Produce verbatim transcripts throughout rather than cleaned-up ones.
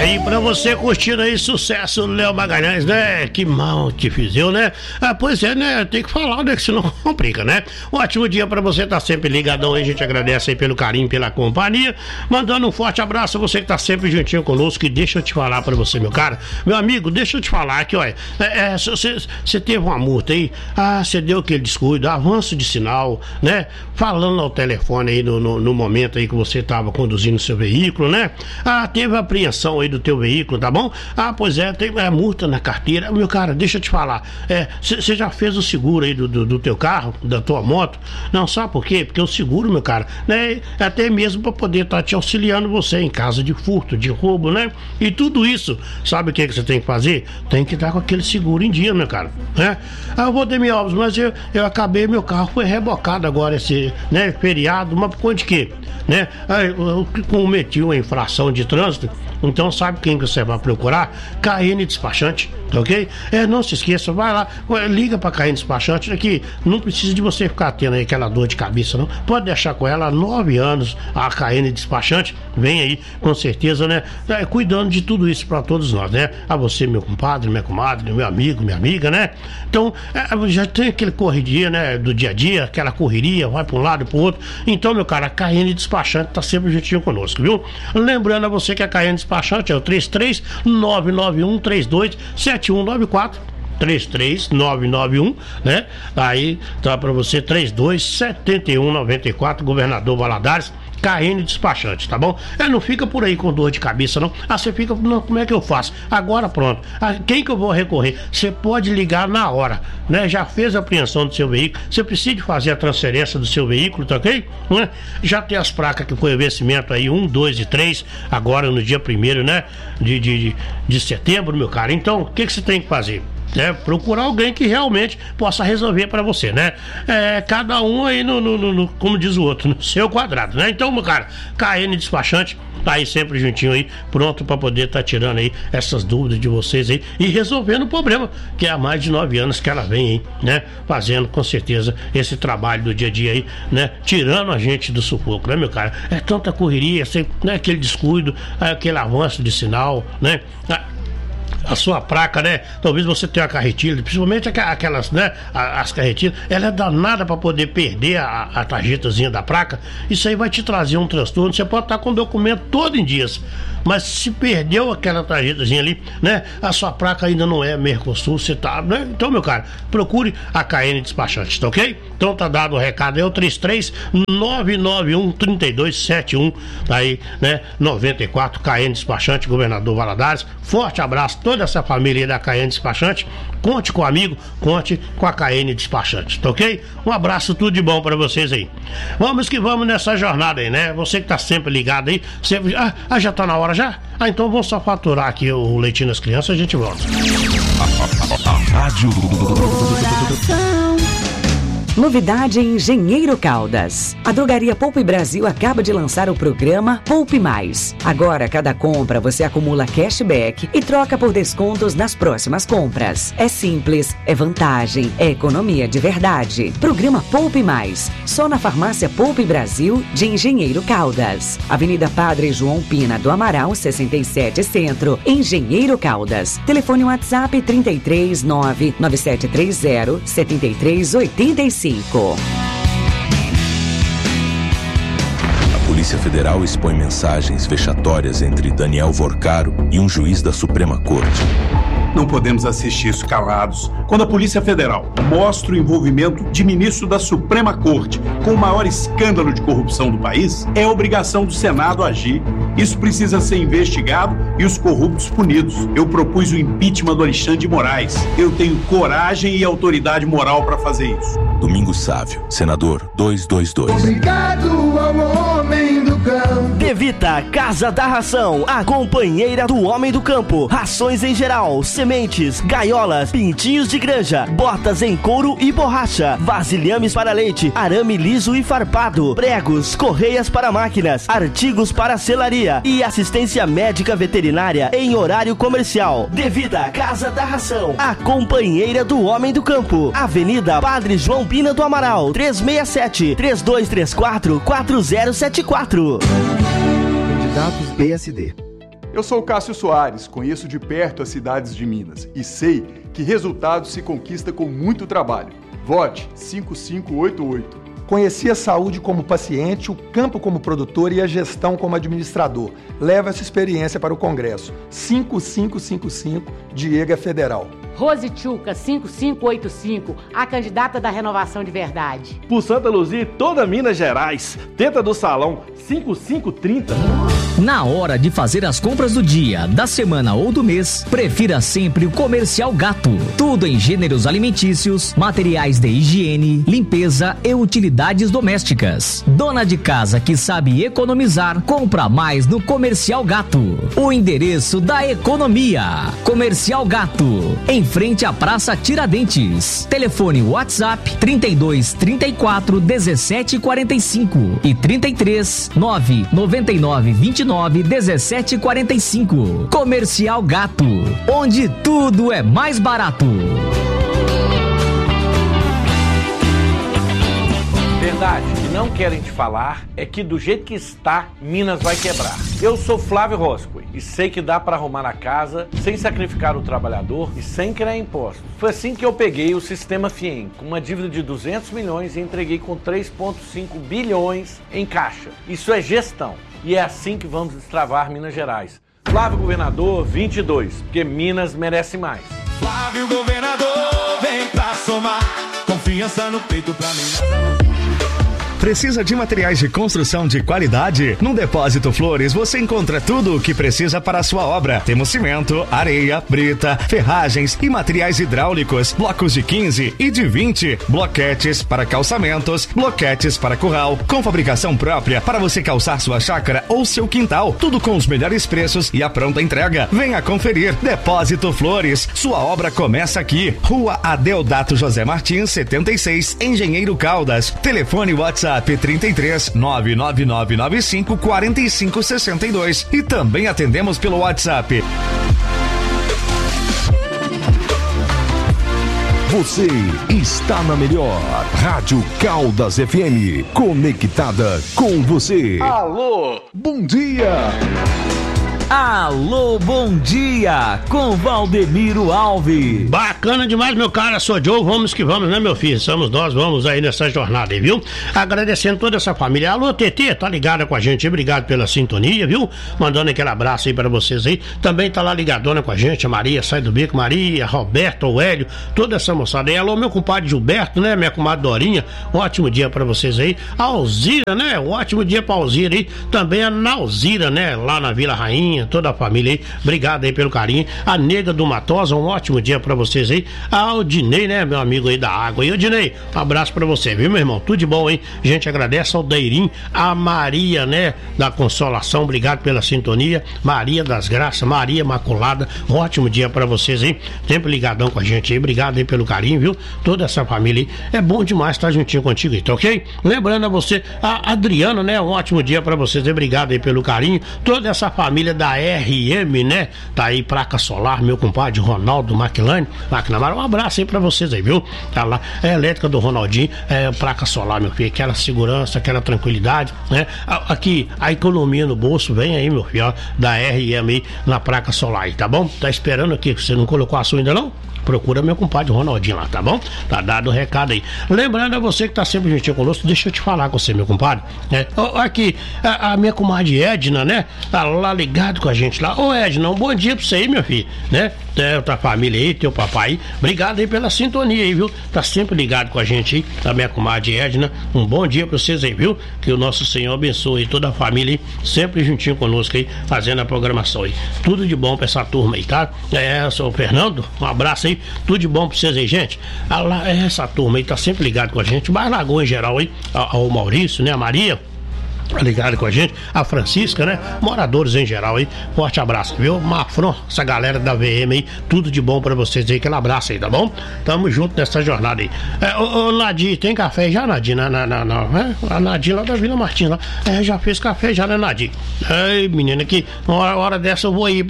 aí pra você curtindo aí, sucesso Léo Magalhães, né? Que mal que fiz eu, né? Ah, pois é, né? Tem que falar, né? Que senão complica, né? Um ótimo dia pra você, tá sempre ligadão aí, a gente agradece aí pelo carinho, pela companhia, mandando um forte abraço a você que tá sempre juntinho conosco. E deixa eu te falar pra você, meu cara, meu amigo, deixa eu te falar aqui, olha, é, é, você, você teve uma multa aí, ah, você deu aquele descuido, avanço de sinal, né? Falando ao telefone aí no, no, no momento aí que você tava conduzindo seu veículo, né? Ah, teve apreensão aí do teu veículo, tá bom? Ah, pois é, tem é, multa na carteira. Meu cara, deixa eu te falar, você é, já fez o seguro aí do, do, do teu carro, da tua moto? Não, sabe por quê? Porque o seguro, meu cara, né, até mesmo para poder estar tá te auxiliando você em caso de furto, de roubo, né? E tudo isso, sabe o que, que você tem que fazer? Tem que estar com aquele seguro em dia, meu cara, né? Ah, Valdemir Alves, mas eu, eu acabei, meu carro foi rebocado agora esse, né, feriado, mas por conta de quê? Né? Ah, eu, eu cometi uma infração de trânsito, então sabe quem que você vai procurar? K N Despachante, ok? É, não se esqueça, vai lá, liga pra K N Despachante, que não precisa de você ficar tendo aí aquela dor de cabeça, não. Pode deixar com ela há nove anos, a K N Despachante, vem aí, com certeza, né? É, cuidando de tudo isso pra todos nós, né? A você, meu compadre, minha comadre, meu amigo, minha amiga, né? Então, é, já tem aquele correria, né? Do dia a dia, aquela correria, vai pra um lado e pro outro. Então, meu cara, a K N Despachante tá sempre juntinho conosco, viu? Lembrando a você que a K N Despachante é o três três nove nove um três dois sete um nove quatro. três três nove nove um, né? Aí tá pra você, três dois sete um nove quatro, Governador Valadares, K N Despachante, tá bom? É, não fica por aí com dor de cabeça, não. Ah, você fica, não, como é que eu faço? Agora pronto. Ah, quem que eu vou recorrer? Você pode ligar na hora, né? Já fez a apreensão do seu veículo, você precisa fazer a transferência do seu veículo, tá ok? Né? Já tem as placas que foi o vencimento aí, um, dois e três, agora no dia primeiro, né? De, de, de, de setembro, meu cara. Então, o que que você tem que fazer? É, procurar alguém que realmente possa resolver para você, né? É, cada um aí no, no, no, no, como diz o outro, no seu quadrado, né? Então, meu cara, K N Despachante tá aí sempre juntinho aí, pronto para poder estar tá tirando aí essas dúvidas de vocês aí e resolvendo o problema, que é há mais de nove anos que ela vem aí, né? Fazendo com certeza esse trabalho do dia a dia aí, né? Tirando a gente do sufoco, né, meu cara? É tanta correria, assim, né? Aquele descuido, aquele avanço de sinal, né? A sua placa, né? Talvez você tenha uma carretilha, principalmente aquelas, né? As carretilhas, ela é danada para poder perder a, a tarjetazinha da placa. Isso aí vai te trazer um transtorno. Você pode estar com o documento todo em dias, mas se perdeu aquela tarjetazinha ali, né? A sua placa ainda não é Mercosul, você tá, né? Então, meu cara, procure a K N Despachante, tá ok? Então tá dado o recado, é o três três nove nove um três dois sete um, tá aí, né? noventa e quatro, K N Despachante, Governador Valadares. Forte abraço, toda essa família aí da K N Despachante. Conte com o amigo, conte com a K N Despachante, tá ok? Um abraço, tudo de bom pra vocês aí. Vamos que vamos nessa jornada aí, né? Você que tá sempre ligado aí, sempre... Ah, ah, já tá na hora já? Ah, então vamos só faturar aqui o Leitinho das Crianças e a gente volta. Rádio Novidade em Engenheiro Caldas. A Drogaria Poupe Brasil acaba de lançar o programa Poupe Mais. Agora, cada compra você acumula cashback e troca por descontos nas próximas compras. É simples, é vantagem, é economia de verdade. Programa Poupe Mais, só na Farmácia Poupe Brasil de Engenheiro Caldas. Avenida Padre João Pina do Amaral, sessenta e sete Centro, Engenheiro Caldas. Telefone WhatsApp trinta e três nove nove sete três zero sete três oito cinco. A Polícia Federal expõe mensagens vexatórias entre Daniel Vorcaro e um juiz da Suprema Corte. Não podemos assistir isso calados. Quando a Polícia Federal mostra o envolvimento de ministro da Suprema Corte com o maior escândalo de corrupção do país, é obrigação do Senado agir. Isso precisa ser investigado e os corruptos punidos. Eu propus o impeachment do Alexandre de Moraes. Eu tenho coragem e autoridade moral para fazer isso. Domingos Sávio, senador duzentos e vinte e dois. Obrigado ao homem do campo. Devita Casa da Ração, a companheira do homem do campo. Rações em geral, sementes, gaiolas, pintinhos de granja, botas em couro e borracha, vasilhames para leite, arame liso e farpado, pregos, correias para máquinas, artigos para selaria e assistência médica veterinária em horário comercial. Devida Casa da Ração, a companheira do homem do campo. Avenida Padre João Pina do Amaral, trezentos e sessenta e sete, três dois três quatro, quatro zero sete quatro. Candidatos B S D. Eu sou o Cássio Soares, conheço de perto as cidades de Minas e sei que resultados se conquista com muito trabalho. Vote cinco cinco oito oito. Conheci a saúde como paciente, o campo como produtor e a gestão como administrador. Leva essa experiência para o Congresso. cinco cinco cinco cinco, Diego é Federal. Rose Tchuca, cinco cinco oito cinco, a candidata da Renovação de Verdade. Por Santa Luzia e toda Minas Gerais, teta do salão cinco cinco trinta. Na hora de fazer as compras do dia, da semana ou do mês, prefira sempre o Comercial Gato. Tudo em gêneros alimentícios, materiais de higiene, limpeza e utilidades domésticas. Dona de casa que sabe economizar, compra mais no Comercial Gato. O endereço da economia. Comercial Gato, em frente à Praça Tiradentes. Telefone WhatsApp trinta e dois, trinta e quatro, dezessete, quarenta e cinco e trinta e três, nove, noventa e nove, vinte e nove, dezessete, quarenta e cinco. Comercial Gato, onde tudo é mais barato. Verdade, o que não querem te falar é que do jeito que está, Minas vai quebrar. Eu sou Flávio Roscoe e sei que dá para arrumar a casa sem sacrificar o trabalhador e sem criar impostos. Foi assim que eu peguei o Sistema Fiem, com uma dívida de duzentos milhões e entreguei com três vírgula cinco bilhões em caixa. Isso é gestão e é assim que vamos destravar Minas Gerais. Flávio Governador vinte e dois, porque Minas merece mais. Flávio Governador, vem pra somar, confiança no peito pra mim. Precisa de materiais de construção de qualidade? No Depósito Flores você encontra tudo o que precisa para a sua obra. Temos cimento, areia, brita, ferragens e materiais hidráulicos, blocos de quinze e de vinte, bloquetes para calçamentos, bloquetes para curral, com fabricação própria para você calçar sua chácara ou seu quintal. Tudo com os melhores preços e a pronta entrega. Venha conferir. Depósito Flores, sua obra começa aqui. Rua Adeodato José Martins, setenta e seis, Engenheiro Caldas. Telefone WhatsApp trinta e três, nove nove nove nove cinco, quatro cinco seis dois e também atendemos pelo WhatsApp. Você está na melhor Rádio Caldas F M, conectada com você. Alô, bom dia. Alô, bom dia, com Valdemiro Alves. Bacana demais, meu cara, sou Joe, vamos que vamos, né, meu filho? Somos nós, vamos aí nessa jornada aí, viu? Agradecendo toda essa família. Alô, T T, tá ligada com a gente, obrigado pela sintonia, viu? Mandando aquele abraço aí pra vocês aí. Também tá lá ligadona com a gente, a Maria, sai do bico, Maria, Roberto, o Hélio, toda essa moçada aí. Alô, meu compadre Gilberto, né, minha comadre Dorinha, um ótimo dia pra vocês aí. A Alzira, né, um ótimo dia pra Alzira aí. Também a Nalzira, né, lá na Vila Rainha, toda a família aí, obrigado aí pelo carinho. A Nega do Matosa, um ótimo dia pra vocês aí. A Odinei, né, meu amigo aí da água. E Odinei, um abraço pra você, viu, meu irmão? Tudo de bom, hein? A gente agradece ao Deirim, a Maria, né, da Consolação, obrigado pela sintonia. Maria das Graças, Maria Maculada, um ótimo dia pra vocês aí. Sempre ligadão com a gente aí, obrigado aí pelo carinho, viu? Toda essa família aí, é bom demais estar juntinho contigo aí, tá ok? Lembrando a você, a Adriana, né, um ótimo dia pra vocês aí, obrigado aí pelo carinho. Toda essa família da R M, né? Tá aí, placa solar, meu compadre Ronaldo Maquilani, McNamara, um abraço aí pra vocês aí, viu? Tá lá, é elétrica do Ronaldinho, é placa solar, meu filho, aquela segurança, aquela tranquilidade, né? Aqui, a economia no bolso, vem aí, meu filho, ó, da R M aí, na placa solar aí, tá bom? Tá esperando aqui, você não colocou a sua ainda não? Procura meu compadre Ronaldinho lá, tá bom? Tá dado o recado aí. Lembrando a você que tá sempre juntinho conosco, deixa eu te falar com você, meu compadre. É, ó, aqui, a, a minha comadre Edna, né? Tá lá ligado com a gente lá. Ô Edna, um bom dia pra você aí, meu filho, né? É, tua família aí, teu papai aí. Obrigado aí pela sintonia aí, viu? Tá sempre ligado com a gente aí, a minha comadre Edna. Um bom dia pra vocês aí, viu? Que o nosso Senhor abençoe toda a família aí, sempre juntinho conosco aí, fazendo a programação aí. Tudo de bom pra essa turma aí, tá? É, eu sou o Fernando, um abraço aí. Tudo de bom pra vocês aí, gente. A, essa turma aí tá sempre ligado com a gente. Mais Lagoa em geral aí, ao Maurício, né? A Maria, ligado com a gente, a Francisca, né? Moradores em geral aí, forte abraço, viu? Mafron, essa galera da V M aí, tudo de bom pra vocês aí, aquele abraço aí, tá bom? Tamo junto nessa jornada aí. É, ô, ô Nadir, tem café já, Nadir? Na, na, na, na, é? A Nadir lá da Vila Martins lá. É, já fez café já, né, Nadir? Ei, menina, que uma hora, hora dessa eu vou aí.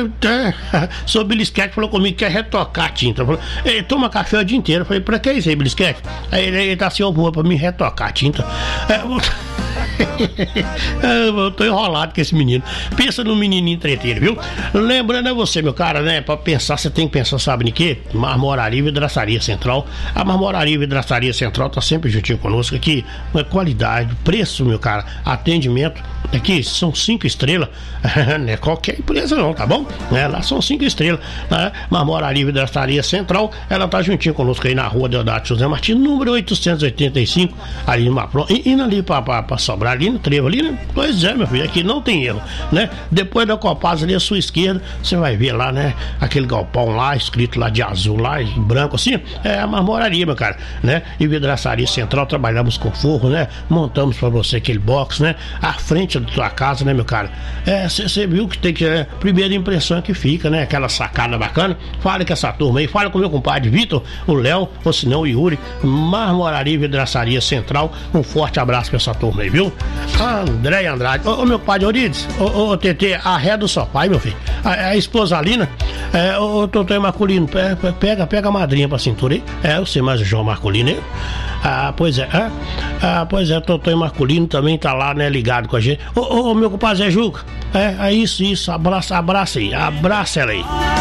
É, sou Bilisquete, falou comigo que quer retocar a tinta. Falou, ei, toma café o dia inteiro. Eu falei, pra que isso aí, Bilisquete? Aí ele, ele tá assim, eu vou pra me retocar a tinta. É, Eu tô enrolado com esse menino. Pensa no menininho treteiro, viu? Lembrando a você, meu cara, né? Pra pensar, você tem que pensar, sabe em quê? Marmoraria e Vidraçaria Central. A Marmoraria e Vidraçaria Central tá sempre juntinho conosco aqui. Qualidade, preço, meu cara, atendimento. Aqui são cinco estrelas. Não é qualquer empresa não, tá bom? É, lá são cinco estrelas. Né? Marmoraria e Vidraçaria Central, ela tá juntinho conosco aí na rua Deodato José Martins, número oitocentos e oitenta e cinco, ali no Mapron, indo ali pra, pra, pra Sobrar, ali no Trevo, ali, né? Pois é, meu filho, aqui não tem erro, né? Depois da Copasa ali à sua esquerda, você vai ver lá, né? Aquele galpão lá, escrito lá de azul, lá, em branco assim, é a Marmoraria, meu cara, né? E Vidraçaria Central, trabalhamos com forro, né? Montamos pra você aquele box, né? À frente da tua casa, né, meu cara? É, você viu que tem que, é, primeira impressão que fica, né? Aquela sacada bacana. Fala com essa turma aí, fala com o meu compadre Vitor, o Léo, ou se não o Yuri, Marmoraria e Vidraçaria Central. Um forte abraço pra essa turma aí, viu? André Andrade, ô, ô meu pai de Orides, ô, ô T T, arreda o seu pai, meu filho. A, a esposa Alina, é, ô, ô Totô Marculino, pega, pega, pega a madrinha pra cintura aí. É, eu sei mais o João Marculino aí. Ah, pois é, ah, ah, pois é, Totô Marculino também tá lá, né, ligado com a gente. Ô, ô, meu compadre Zé Juca, é, é isso, isso, abraça, abraça aí, abraça ela aí.